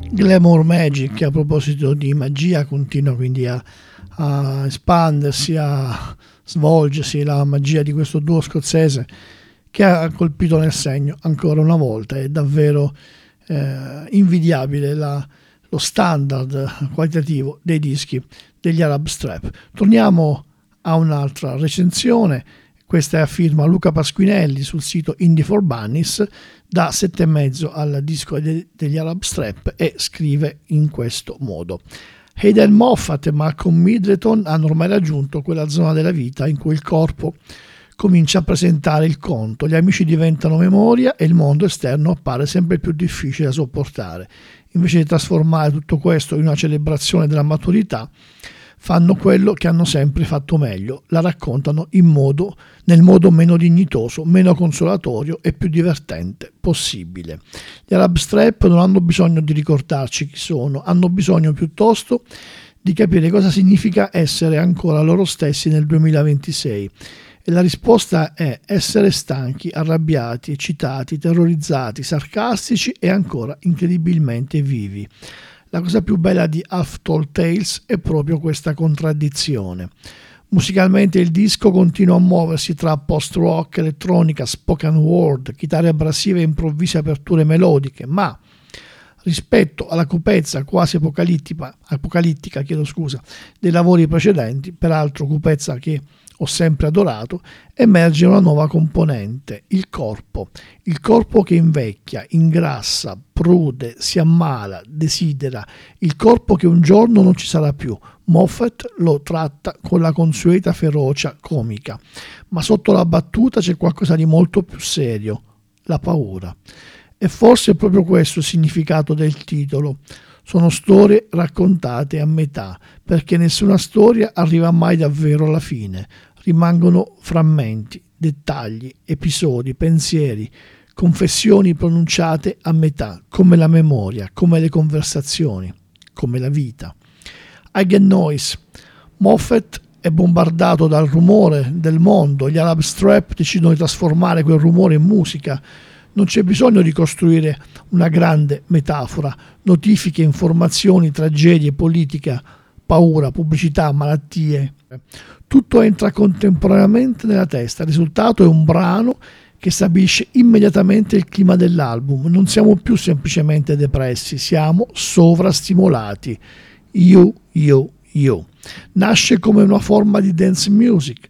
Glamour Magic, a proposito di magia, continua quindi a espandersi, a svolgersi la magia di questo duo scozzese che ha colpito nel segno ancora una volta. È davvero invidiabile lo standard qualitativo dei dischi degli Arab Strap. Torniamo a un'altra recensione. Questa è a firma Luca Pasquinelli sul sito Indie for Bunnies, dà 7,5 al disco degli Arab Strap e scrive in questo modo: Hayden Moffat e Malcolm Middleton hanno ormai raggiunto quella zona della vita in cui il corpo comincia a presentare il conto, gli amici diventano memoria e il mondo esterno appare sempre più difficile da sopportare. Invece di trasformare tutto questo in una celebrazione della maturità, fanno quello che hanno sempre fatto meglio, la raccontano nel modo meno dignitoso, meno consolatorio e più divertente possibile. Gli Arab Strap non hanno bisogno di ricordarci chi sono, hanno bisogno piuttosto di capire cosa significa essere ancora loro stessi nel 2026. E la risposta è essere stanchi, arrabbiati, eccitati, terrorizzati, sarcastici e ancora incredibilmente vivi. La cosa più bella di Half Tall Tales è proprio questa contraddizione. Musicalmente il disco continua a muoversi tra post-rock, elettronica, spoken word, chitarre abrasive e improvvise aperture melodiche, ma rispetto alla cupezza quasi apocalittica dei lavori precedenti, peraltro cupezza che ho sempre adorato, emerge una nuova componente, il corpo che invecchia, ingrassa, prude, si ammala, desidera, il corpo che un giorno non ci sarà più. Moffat lo tratta con la consueta ferocia comica, ma sotto la battuta c'è qualcosa di molto più serio, la paura. E forse è proprio questo il significato del titolo. Sono storie raccontate a metà, perché nessuna storia arriva mai davvero alla fine. Rimangono frammenti, dettagli, episodi, pensieri, confessioni pronunciate a metà, come la memoria, come le conversazioni, come la vita. I Get Noise. Moffat è bombardato dal rumore del mondo, gli Arab Strap decidono di trasformare quel rumore in musica. Non c'è bisogno di costruire una grande metafora, notifiche, informazioni, tragedie, politica, paura, pubblicità, malattie. Tutto entra contemporaneamente nella testa. Il risultato è un brano che stabilisce immediatamente il clima dell'album. Non siamo più semplicemente depressi, siamo sovrastimolati. You. Nasce come una forma di dance music,